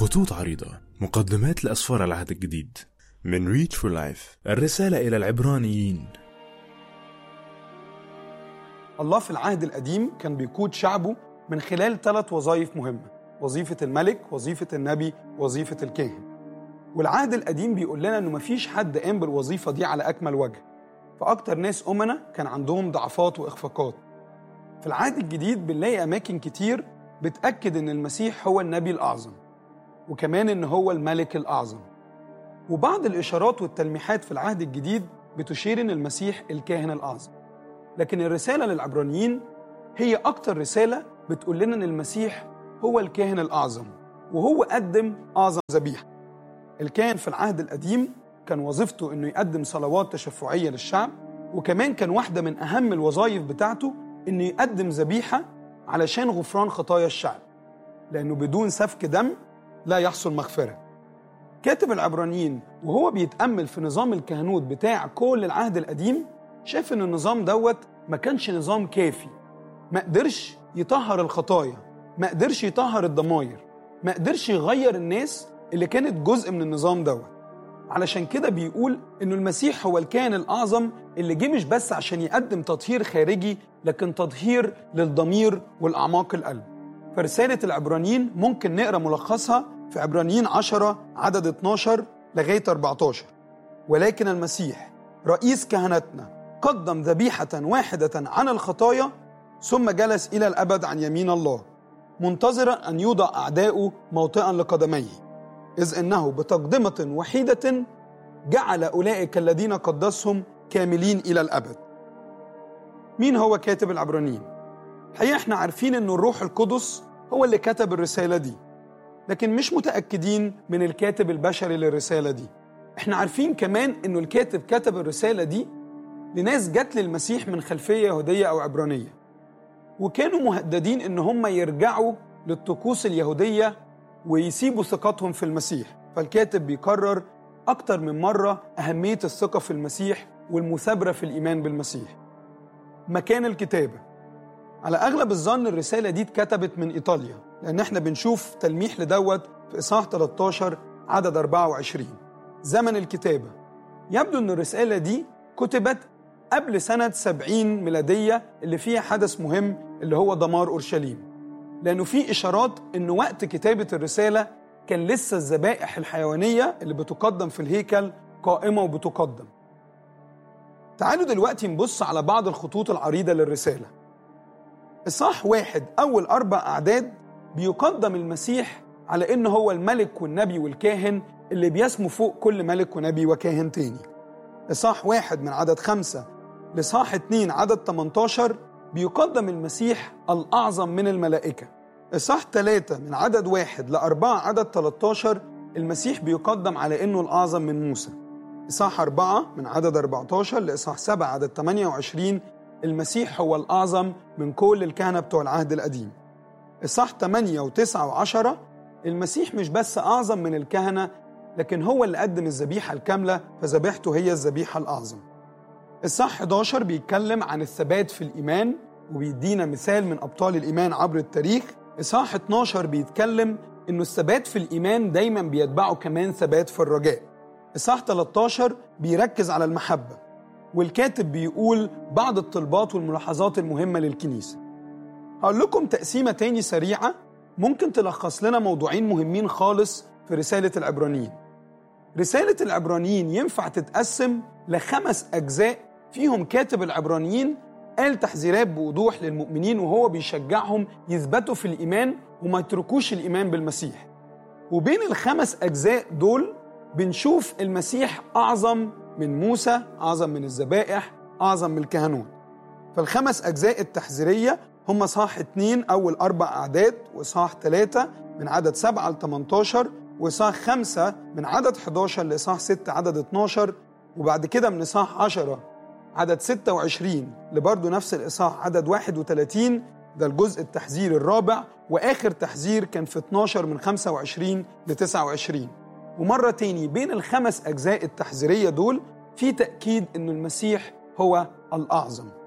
خطوط عريضة، مقدمات لأسفار العهد الجديد من Reach for Life. الرسالة إلى العبرانيين. الله في العهد القديم كان بيقود شعبه من خلال 3 وظائف مهمة: وظيفة الملك، وظيفة النبي، وظيفة الكاهن. والعهد القديم بيقول لنا إنه مفيش حد قام بالوظيفة دي على أكمل وجه، فأكتر ناس أمنا كان عندهم ضعفات وإخفاقات. في العهد الجديد بنلاقي أماكن كتير بتأكد إن المسيح هو النبي الأعظم، وكمان إن هو الملك الأعظم. وبعض الإشارات والتلميحات في العهد الجديد بتشير إن المسيح الكاهن الأعظم. لكن الرسالة للعبرانيين هي أكتر رسالة بتقول لنا إن المسيح هو الكاهن الأعظم، وهو قدم أعظم ذبيحة. الكاهن في العهد القديم كان وظيفته إنه يقدم صلوات تشفعية للشعب، وكمان كان واحدة من أهم الوظائف بتاعته إنه يقدم ذبيحة علشان غفران خطايا الشعب، لأنه بدون سفك دم لا يحصل مغفرة. كاتب العبرانيين وهو بيتأمل في نظام الكهنوت بتاع كل العهد القديم شاف إن النظام دوت ما كانش نظام كافي، ما قدرش يطهر الخطايا، ما قدرش يطهر الضماير، ما قدرش يغير الناس اللي كانت جزء من النظام دوت. علشان كده بيقول إنه المسيح هو الكاهن الأعظم اللي جه مش بس عشان يقدم تطهير خارجي، لكن تطهير للضمير والأعماق القلب. فرسالة العبرانيين ممكن نقرأ ملخصها في عبرانيين 10 عدد 12 لغاية 14. ولكن المسيح رئيس كهنتنا قدم ذبيحة واحدة عن الخطايا، ثم جلس إلى الأبد عن يمين الله، منتظرا أن يوضع أعداؤه موطئا لقدميه، إذ إنه بتقدمة وحيدة جعل أولئك الذين قدسهم كاملين إلى الأبد. مين هو كاتب العبرانيين؟ الحقيقة احنا عارفين إنه الروح القدس هو اللي كتب الرسالة دي، لكن مش متأكدين من الكاتب البشري للرسالة دي. احنا عارفين كمان إنه الكاتب كتب الرسالة دي لناس جت للمسيح من خلفية يهودية أو عبرانية، وكانوا مهددين إن هم يرجعوا للطقوس اليهودية ويسيبوا ثقتهم في المسيح. فالكاتب بيكرر أكتر من مرة أهمية الثقة في المسيح والمثابرة في الإيمان بالمسيح. مكان الكتابة: على أغلب الظن الرسالة دي اتكتبت من إيطاليا، لأن احنا بنشوف تلميح لدوت في إصحاح 13 عدد 24. زمن الكتابة: يبدو أن الرسالة دي كتبت قبل سنة 70 ميلادية، اللي فيها حدث مهم اللي هو دمار أورشليم، لأنه في إشارات أن وقت كتابة الرسالة كان لسه الذبائح الحيوانية اللي بتقدم في الهيكل قائمة وبتقدم. تعالوا دلوقتي نبص على بعض الخطوط العريضة للرسالة. إصحاح 1 أول 4 أعداد بيقدم المسيح على إنه هو الملك والنبي والكاهن اللي بيسمو فوق كل ملك ونبي وكاهن تاني. إصحاح 1 من عدد 5 لإصحاح 2 عدد 18 بيقدم المسيح الأعظم من الملائكة. إصحاح 3 من عدد 1 ل4 عدد 13 المسيح بيقدم على إنه الأعظم من موسى. إصحاح 4 من عدد 14 لإصحاح 7 عدد 28 المسيح هو الأعظم من كل الكهنة بتوع العهد القديم. إصحاح 8 و9 و10 المسيح مش بس أعظم من الكهنة، لكن هو اللي قدم الذبيحة الكاملة، فذبيحته هي الذبيحة الأعظم. إصحاح 11 بيتكلم عن الثبات في الإيمان وبيدينا مثال من أبطال الإيمان عبر التاريخ. إصحاح 12 بيتكلم إنه الثبات في الإيمان دايما بيتبعه كمان ثبات في الرجاء. إصحاح 13 بيركز على المحبة، والكاتب بيقول بعض الطلبات والملاحظات المهمة للكنيسة. هقول لكم تقسيمة تاني سريعة ممكن تلخص لنا موضوعين مهمين خالص في رسالة العبرانيين. رسالة العبرانيين ينفع تتقسم ل5 أجزاء فيهم كاتب العبرانيين قال تحذيرات بوضوح للمؤمنين وهو بيشجعهم يثبتوا في الإيمان وما يتركوش الإيمان بالمسيح. وبين ال5 أجزاء دول بنشوف المسيح أعظم من موسى، أعظم من الذبائح، أعظم من الكهنوت. فال5 أجزاء التحذيرية هم إصحاح 2 أول 4 أعداد، وإصحاح 3 من عدد 7 ل 18، وإصحاح 5 من عدد 11 لإصحاح 6 عدد 12، وبعد كده من إصحاح 10 عدد 26 لبرضه نفس الإصحاح عدد 31، ده الجزء التحذير الرابع، وآخر تحذير كان في 12 من 25 ل 29. ومرة تاني بين ال5 أجزاء التحذيرية دول في تأكيد إنه المسيح هو الأعظم.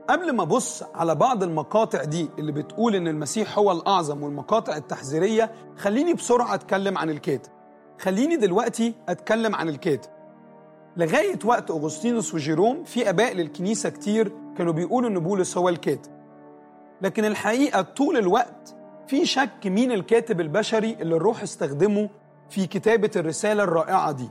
قبل ما أبص على بعض المقاطع دي اللي بتقول إن المسيح هو الأعظم والمقاطع التحذيرية، خليني بسرعة أتكلم عن الكاتب. خليني دلوقتي أتكلم عن الكاتب. لغاية وقت أغسطينوس وجيروم في آباء للكنيسة كتير كانوا بيقولوا إن بولس هو الكاتب، لكن الحقيقة طول الوقت في شك مين الكاتب البشري اللي الروح استخدمه في كتابة الرسالة الرائعة دي.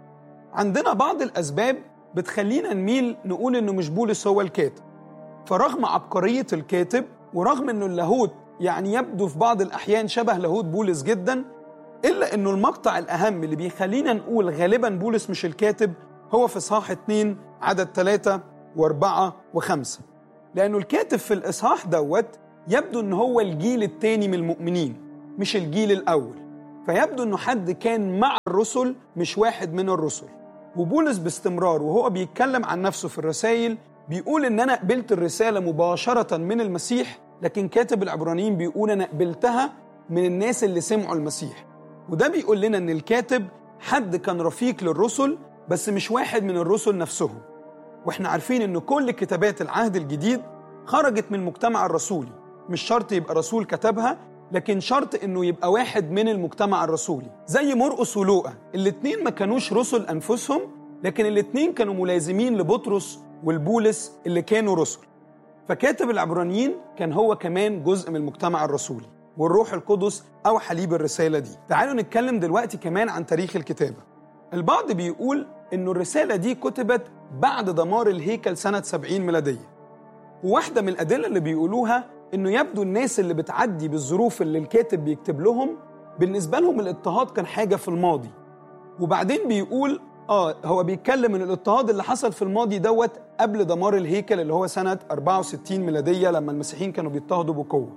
عندنا بعض الأسباب بتخلينا نميل نقول إنه مش بولس هو الكاتب. فرغم عبقرية الكاتب ورغم إنه اللاهوت يعني يبدو في بعض الأحيان شبه لاهوت بولس جدا، إلا إنه المقطع الأهم اللي بيخلينا نقول غالبا بولس مش الكاتب هو في إصحاح 2 عدد 3 و4 و5. لأنه الكاتب في الإصحاح دوت يبدو إنه هو الجيل الثاني من المؤمنين مش الجيل الأول، فيبدو إنه حد كان مع الرسل مش واحد من الرسل. وبولس باستمرار وهو بيتكلم عن نفسه في الرسائل بيقول إن أنا قبلت الرسالة مباشرة من المسيح، لكن كاتب العبرانيين بيقول أنا قبلتها من الناس اللي سمعوا المسيح. وده بيقول لنا إن الكاتب حد كان رفيق للرسل بس مش واحد من الرسل نفسهم. وإحنا عارفين إن كل كتابات العهد الجديد خرجت من المجتمع الرسولي، مش شرط يبقى رسول كتبها، لكن شرط إنه يبقى واحد من المجتمع الرسولي. زي مرقس ولوقا، الاتنين ما كانوش رسل أنفسهم، لكن الاتنين كانوا ملازمين لبطرس والبولس اللي كانوا رسل. فكاتب العبرانيين كان هو كمان جزء من المجتمع الرسولي، والروح القدس أوحى ليه بالرسالة دي. تعالوا نتكلم دلوقتي كمان عن تاريخ الكتابة. البعض بيقول إنه الرسالة دي كتبت بعد دمار الهيكل سنة 70 ميلادية. وواحدة من الأدلة اللي بيقولوها إنه يبدو الناس اللي بتعدي بالظروف اللي الكاتب بيكتب لهم بالنسبة لهم الاضطهاد كان حاجة في الماضي، وبعدين بيقول هو بيتكلم من الاضطهاد اللي حصل في الماضي دوت قبل دمار الهيكل اللي هو سنة 64 ميلادية لما المسيحيين كانوا بيضطهدوا بقوة.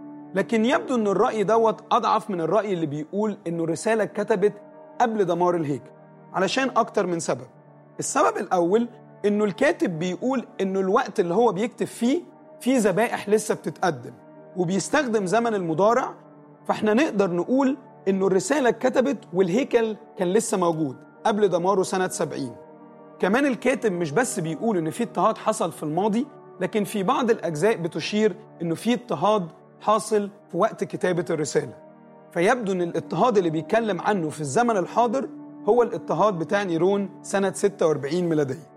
لكن يبدو إن الرأي دوت أضعف من الرأي اللي بيقول إنه الرسالة اتكتبت قبل دمار الهيكل علشان أكتر من سبب. السبب الأول إنه الكاتب بيقول إنه الوقت اللي هو بيكتب فيه في ذبائح لسه بتتقدم وبيستخدم زمن المضارع، فإحنا نقدر نقول إنه الرسالة اتكتبت والهيكل كان لسه موجود قبل دماره سنة 70. كمان الكاتب مش بس بيقول إن في اضطهاد حصل في الماضي، لكن في بعض الأجزاء بتشير إنه في اضطهاد حاصل في وقت كتابة الرسالة. فيبدو إن الاضطهاد اللي بيتكلم عنه في الزمن الحاضر هو الاضطهاد بتاع نيرون سنة 46 ميلادية.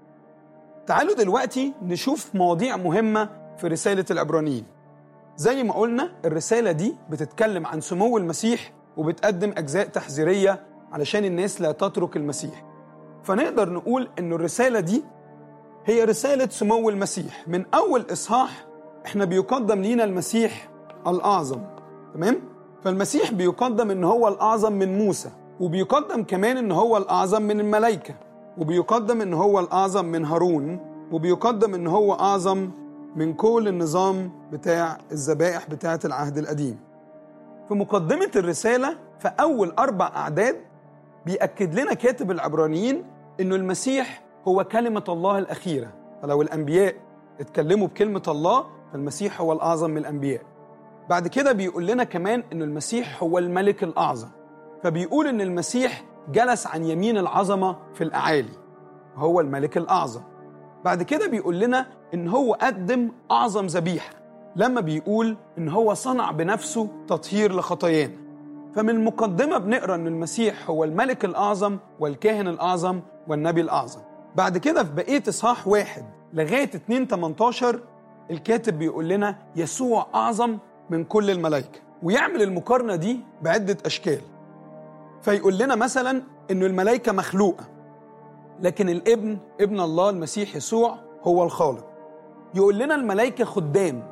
تعالوا دلوقتي نشوف مواضيع مهمة في رسالة العبرانيين. زي ما قلنا الرسالة دي بتتكلم عن سمو المسيح وبتقدم أجزاء تحذيرية علشان الناس لا تترك المسيح. فنقدر نقول إن الرسالة دي هي رسالة سمو المسيح. من أول إصحاح إحنا بيقدم لينا المسيح الأعظم، تمام؟ فالمسيح بيقدم إن هو الأعظم من موسى، وبيقدم كمان إن هو الأعظم من الملائكة، وبيقدم إن هو الأعظم من هارون، وبيقدم إن هو أعظم من كل النظام بتاع الذبائح بتاعة العهد القديم. في مقدمة الرسالة في أول 4 أعداد بيأكد لنا كاتب العبرانيين إنه المسيح هو كلمة الله الأخيرة. فلو الأنبياء اتكلموا بكلمة الله فالمسيح هو الأعظم من الأنبياء. بعد كده بيقول لنا كمان إنه المسيح هو الملك الأعظم، فبيقول إن المسيح جلس عن يمين العظمة في الأعالي، هو الملك الأعظم. بعد كده بيقول لنا إن هو قدم أعظم ذبيحة لما بيقول إن هو صنع بنفسه تطهير لخطايانا. فمن المقدمة بنقرأ إن المسيح هو الملك الأعظم والكاهن الأعظم والنبي الأعظم. بعد كده في بقية إصحاح 1 لغاية 2:18 الكاتب بيقول لنا يسوع أعظم من كل الملائكة، ويعمل المقارنة دي بعدة أشكال. فيقول لنا مثلا إنه الملائكة مخلوقة، لكن الابن ابن الله المسيح يسوع هو الخالق. يقول لنا الملائكة خدام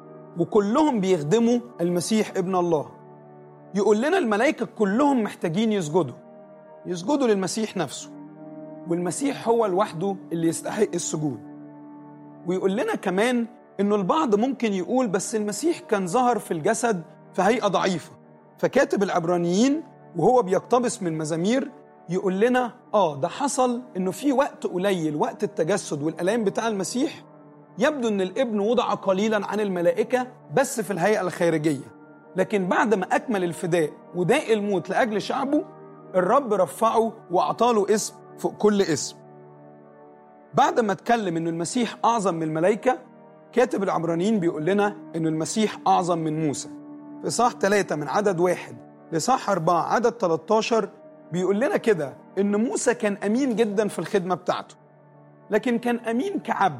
وكلهم بيخدموا المسيح ابن الله. يقول لنا الملائكة كلهم محتاجين يسجدوا للمسيح نفسه، والمسيح هو لوحده اللي يستحق السجود. ويقول لنا كمان إنه البعض ممكن يقول بس المسيح كان ظهر في الجسد في هيئة ضعيفة. فكاتب العبرانيين وهو بيقتبس من مزامير يقول لنا ده حصل إنه في وقت قليل، وقت التجسد والآلام بتاع المسيح، يبدو إن الابن وضع قليلا عن الملائكة بس في الهيئة الخارجية، لكن بعد ما أكمل الفداء وداء الموت لأجل شعبه الرب رفعه وأعطاله اسم فوق كل اسم. بعد ما اتكلم إنه المسيح أعظم من الملائكة كاتب العبرانيين بيقول لنا إنه المسيح أعظم من موسى. في إصحاح 3 من عدد 1 لإصحاح 4 عدد 13 بيقول لنا كده إن موسى كان أمين جدا في الخدمة بتاعته، لكن كان أمين كعبد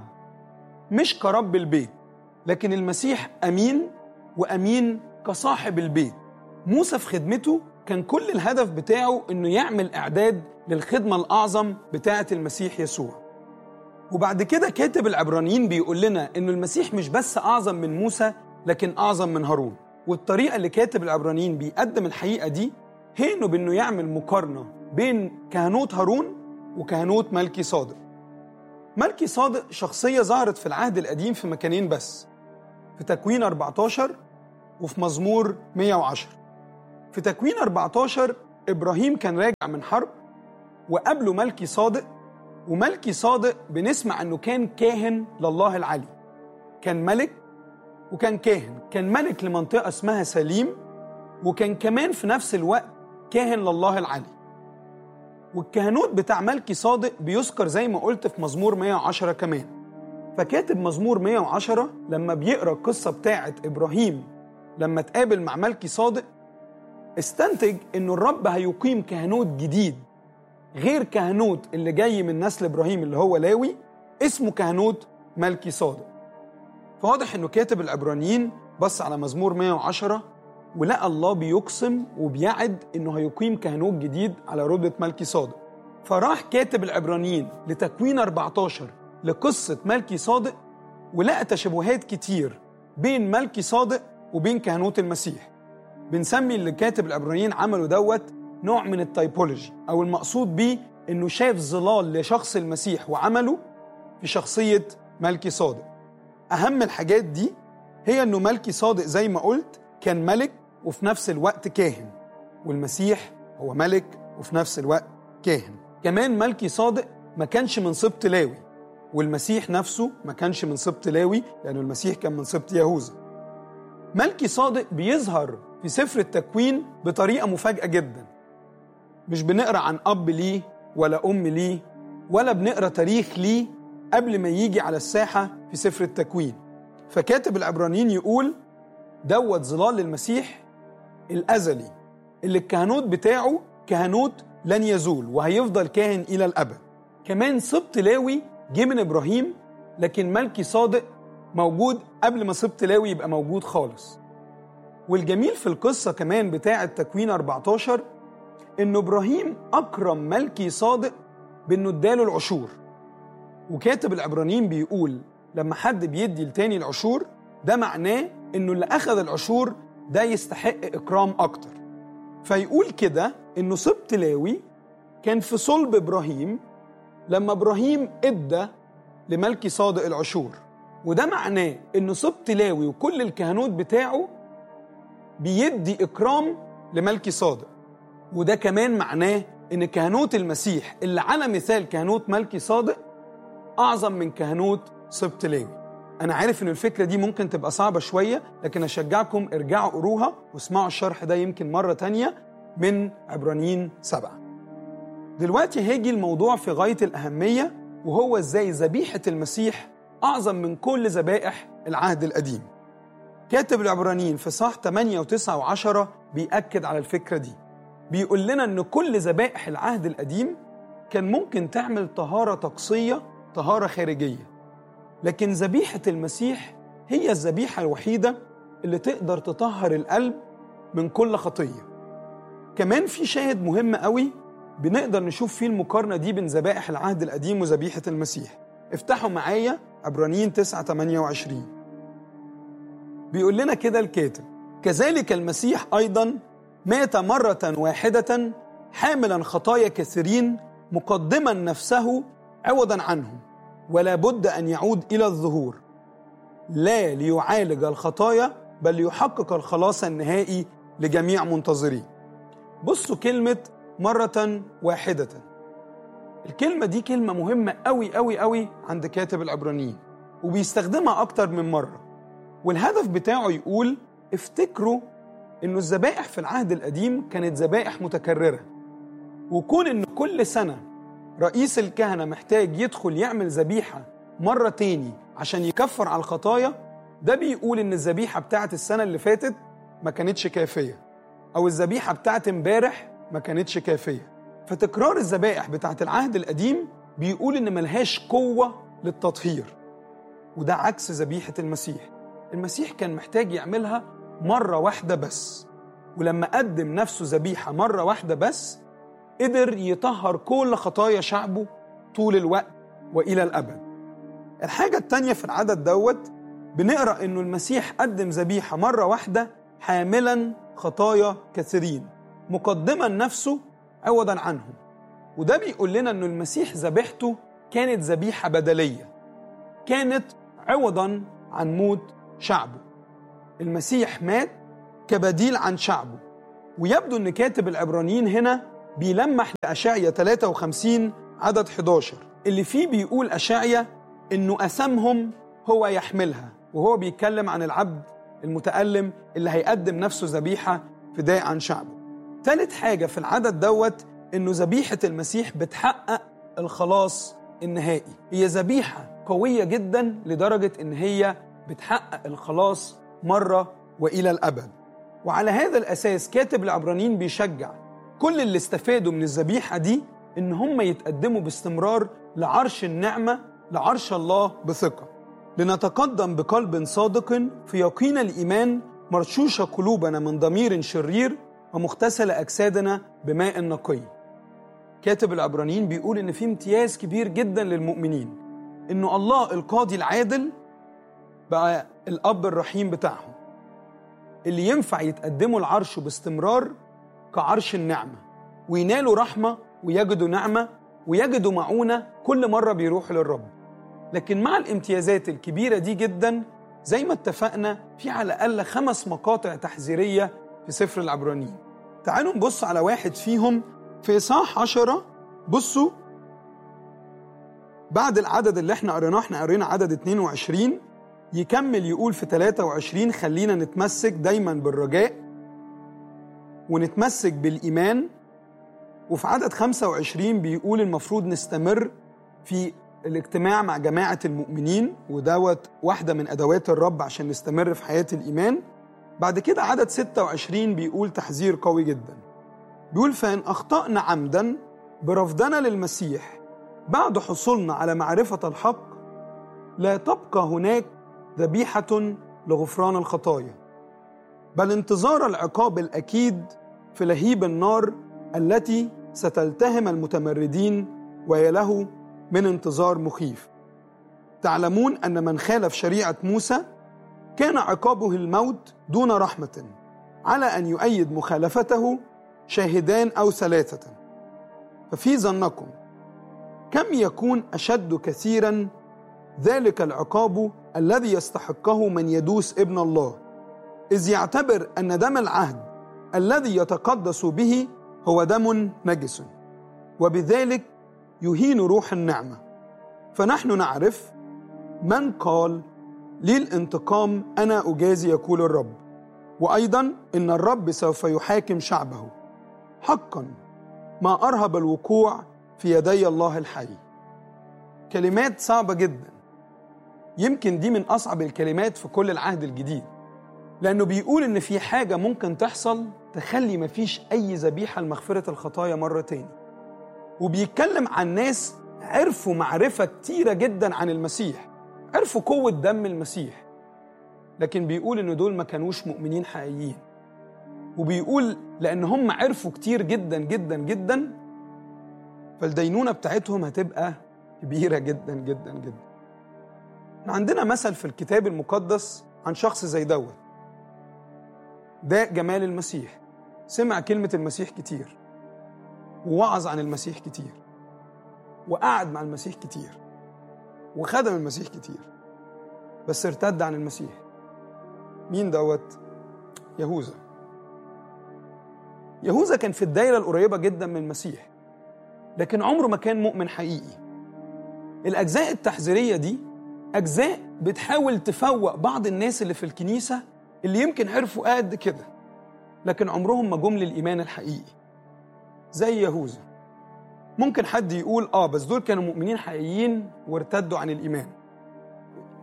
مش كرب البيت. لكن المسيح أمين وأمين كصاحب البيت. موسى في خدمته كان كل الهدف بتاعه إنه يعمل إعداد للخدمة الأعظم بتاعة المسيح يسوع. وبعد كده كاتب العبرانيين بيقول لنا إنه المسيح مش بس أعظم من موسى، لكن أعظم من هارون. والطريقة اللي كاتب العبرانيين بيقدم الحقيقة دي هي إنه يعمل مقارنة بين كهنوت هارون وكهنوت ملكي صادق. ملكي صادق شخصية ظهرت في العهد القديم في مكانين بس، في تكوين 14 وفي مزمور 110. في تكوين 14 إبراهيم كان راجع من حرب وقابله ملكي صادق، وملكي صادق بنسمع أنه كان كاهن لله العلي، كان ملك وكان كاهن، كان ملك لمنطقة اسمها سليم، وكان كمان في نفس الوقت كاهن لله العلي. والكهنوت بتاع ملكي صادق بيذكر زي ما قلت في مزمور 110 كمان. فكاتب مزمور 110 لما بيقرأ القصة بتاعة إبراهيم لما تقابل مع ملكي صادق استنتج إنه الرب هيقيم كهنوت جديد غير كهنوت اللي جاي من نسل إبراهيم اللي هو لاوي، اسمه كهنوت ملكي صادق. فواضح إنه كاتب العبرانيين بص على مزمور 110 ولقى الله بيقسم وبيعد إنه هيقيم كهنوت جديد على رتبة ملكي صادق. فراح كاتب العبرانيين لتكوين 14 لقصة ملكي صادق ولقى تشابهات كتير بين ملكي صادق وبين كهنوت المسيح. بنسمي اللي كاتب العبرانيين عمله نوع من التايبولوجي، أو المقصود بيه إنه شاف ظلال لشخص المسيح وعمله في شخصية ملكي صادق. أهم الحاجات دي هي إنه ملكي صادق زي ما قلت كان ملك وفي نفس الوقت كاهن، والمسيح هو ملك وفي نفس الوقت كاهن. كمان ملكي صادق ما كانش من سبط لاوي، والمسيح نفسه ما كانش من سبط لاوي لأنه المسيح كان من سبط يهوذا. ملكي صادق بيظهر في سفر التكوين بطريقة مفاجئة جدا، مش بنقرأ عن أب ليه ولا أم ليه ولا بنقرأ تاريخ ليه قبل ما يجي على الساحة في سفر التكوين. فكاتب العبرانيين يقول دوت ظلال المسيح الأزلي اللي الكهنوت بتاعه كهنوت لن يزول وهيفضل كاهن إلى الأبد. كمان سبط لاوي جه من إبراهيم، لكن ملكي صادق موجود قبل ما سبط لاوي يبقى موجود خالص. والجميل في القصة كمان بتاعة تكوين 14 إنه إبراهيم أكرم ملكي صادق بإنه اداله العشور. وكاتب العبرانيين بيقول لما حد بيدي لتاني العشور ده معناه إنه اللي أخذ العشور ده يستحق إكرام أكتر. فيقول كده إنه سبط لاوي كان في صلب إبراهيم لما إبراهيم ادى لملكي صادق العشور، وده معناه إنه سبط لاوي وكل الكهنوت بتاعه بيدي إكرام لملكي صادق. وده كمان معناه إن كهنوت المسيح اللي على مثال كهنوت ملكي صادق أعظم من كهنوت سبط لاوي. أنا عارف إن الفكرة دي ممكن تبقى صعبة شوية، لكن أشجعكم ارجعوا قروها واسمعوا الشرح ده يمكن مرة تانية من عبرانيين 7. دلوقتي هيجي الموضوع في غاية الأهمية، وهو إزاي ذبيحة المسيح أعظم من كل ذبائح العهد القديم. كاتب العبرانيين في صح 8 و9 و10 بيأكد على الفكرة دي. بيقول لنا إن كل ذبائح العهد القديم كان ممكن تعمل طهارة طقسية، طهارة خارجية، لكن ذبيحة المسيح هي الذبيحة الوحيدة اللي تقدر تطهر القلب من كل خطية. كمان في شاهد مهم قوي بنقدر نشوف فيه المقارنة دي بين ذبائح العهد القديم وذبيحة المسيح. افتحوا معايا عبرانيين 9:28. بيقول لنا كده الكاتب: كذلك المسيح أيضا مات مرة واحدة حاملا خطايا كثيرين مقدما نفسه عوضا عنهم، ولا بد أن يعود إلى الظهور، لا ليعالج الخطايا بل ليحقق الخلاص النهائي لجميع منتظرين. بصوا كلمة مرة واحدة، الكلمة دي كلمة مهمة قوي قوي قوي عند كاتب العبرانيين، وبيستخدمها أكتر من مرة. والهدف بتاعه يقول افتكروا إنه الذبائح في العهد القديم كانت ذبائح متكررة، وكون إن كل سنة رئيس الكهنة محتاج يدخل يعمل ذبيحة مرة تاني عشان يكفر على الخطايا، ده بيقول إن الذبيحة بتاعت السنة اللي فاتت ما كانتش كافية، أو الذبيحة بتاعت امبارح ما كانتش كافية. فتكرار الذبائح بتاعت العهد القديم بيقول إن ملهاش قوة للتطهير، وده عكس ذبيحة المسيح. المسيح كان محتاج يعملها مرة واحدة بس، ولما قدم نفسه ذبيحة مرة واحدة بس قدر يطهر كل خطايا شعبه طول الوقت وإلى الأبد. الحاجة التانية في العدد دوت بنقرأ إنه المسيح قدم ذبيحة مرة واحدة حاملا خطايا كثيرين، مقدما نفسه عوضا عنهم. وده بيقول لنا إنه المسيح ذبيحته كانت ذبيحة بدلية، كانت عوضا عن موت شعبه. المسيح مات كبديل عن شعبه. ويبدو أن كاتب العبرانيين هنا بيلمح لأشعيا 53 عدد 11 اللي فيه بيقول أشعيا إنه أثامهم هو يحملها، وهو بيتكلم عن العبد المتألم اللي هيقدم نفسه ذبيحة فداء عن شعبه. ثالث حاجة في العدد دوت إنه ذبيحة المسيح بتحقق الخلاص النهائي. هي ذبيحة قوية جدا لدرجة إن هي بتحقق الخلاص مرة وإلى الأبد. وعلى هذا الأساس كاتب العبرانيين بيشجع كل اللي استفادوا من الذبيحة دي إن هم يتقدموا باستمرار لعرش النعمة، لعرش الله بثقة، لنتقدم بقلب صادق في يقين الإيمان، مرشوشة قلوبنا من ضمير شرير، ومغتسل أجسادنا بماء نقي. كاتب العبرانيين بيقول إن في امتياز كبير جدا للمؤمنين، إنه الله القاضي العادل بقى الأب الرحيم بتاعهم، اللي ينفع يتقدموا العرش باستمرار كعرش النعمة، وينالوا رحمة ويجدوا نعمة ويجدوا معونة كل مرة بيروحوا للرب. لكن مع الامتيازات الكبيرة دي جدا، زي ما اتفقنا، في على الأقل 5 مقاطع تحذيرية في سفر العبرانيين. تعالوا نبص على واحد فيهم في إصحاح 10. بصوا بعد العدد اللي احنا قرينا عدد 22 يكمل يقول في 23 خلينا نتمسك دايما بالرجاء ونتمسك بالإيمان. وفي عدد 25 بيقول المفروض نستمر في الاجتماع مع جماعة المؤمنين، ودوت واحدة من أدوات الرب عشان نستمر في حياة الإيمان. بعد كده عدد 26 بيقول تحذير قوي جدا، بيقول فإن أخطأنا عمدا برفضنا للمسيح بعد حصولنا على معرفة الحق، لا تبقى هناك ذبيحة لغفران الخطايا، بل انتظار العقاب الأكيد في لهيب النار التي ستلتهم المتمردين، وهي له من انتظار مخيف. تعلمون أن من خالف شريعة موسى كان عقابه الموت دون رحمة، على أن يؤيد مخالفته شاهدان أو 3. ففي ظنكم كم يكون أشد كثيرا ذلك العقاب الذي يستحقه من يدوس ابن الله، إذ يعتبر أن دم العهد الذي يتقدس به هو دم نجس، وبذلك يهين روح النعمة. فنحن نعرف من قال لي الانتقام أنا أجازي يقول الرب، وأيضا إن الرب سوف يحاكم شعبه. حقا ما أرهب الوقوع في يدي الله الحي. كلمات صعبة جدا، يمكن دي من أصعب الكلمات في كل العهد الجديد، لأنه بيقول إن في حاجة ممكن تحصل تخلي مفيش أي ذبيحة لمغفرة الخطايا مرة تاني. وبيتكلم عن ناس عرفوا معرفة كتيرة جدا عن المسيح، عرفوا قوة دم المسيح، لكن بيقول إن دول ما كانوش مؤمنين حقيقيين. وبيقول لأن هم عرفوا كتير جدا جدا جدا، فالدينونة بتاعتهم هتبقى كبيرة جدا جدا جدا. عندنا مثل في الكتاب المقدس عن شخص زي دوت، ده جمال المسيح. سمع كلمة المسيح كتير، ووعظ عن المسيح كتير، وقعد مع المسيح كتير، وخدم المسيح كتير، بس ارتد عن المسيح. مين دوت؟ يهوذا. يهوذا كان في الدايرة القريبة جدا من المسيح، لكن عمره ما كان مؤمن حقيقي. الأجزاء التحذيرية دي أجزاء بتحاول تفوق بعض الناس اللي في الكنيسة اللي يمكن عرفوا قد كده، لكن عمرهم ما جم للإيمان الحقيقي زي يهوذا. ممكن حد يقول بس دول كانوا مؤمنين حقيقيين وارتدوا عن الإيمان.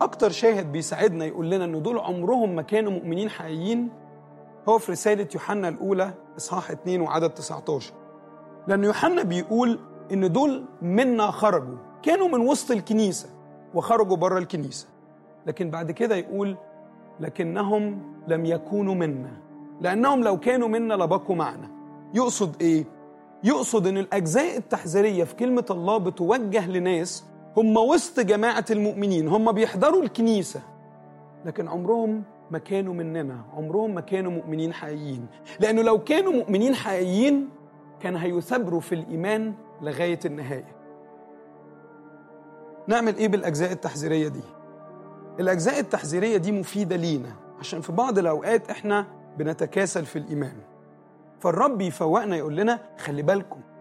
أكتر شاهد بيساعدنا يقول لنا إن دول عمرهم ما كانوا مؤمنين حقيقيين هو في رسالة يوحنا الأولى إصحاح 2 وعدد 19. لأن يوحنا بيقول إن دول منا خرجوا، كانوا من وسط الكنيسة وخرجوا بره الكنيسة، لكن بعد كده يقول لكنهم لم يكونوا منا، لأنهم لو كانوا منا لبقوا معنا. يقصد إيه؟ يقصد إن الأجزاء التحذيرية في كلمة الله بتوجه لناس هم وسط جماعة المؤمنين، هم بيحضروا الكنيسة، لكن عمرهم ما كانوا مننا، عمرهم ما كانوا مؤمنين حقيقيين. لأنه لو كانوا مؤمنين حقيقيين كان هيثابروا في الإيمان لغاية النهاية. نعمل إيه بالأجزاء التحذيرية دي؟ الأجزاء التحذيرية دي مفيدة لينا عشان في بعض الأوقات إحنا بنتكاسل في الإيمان، فالرب يفوقنا يقول لنا خلي بالكم،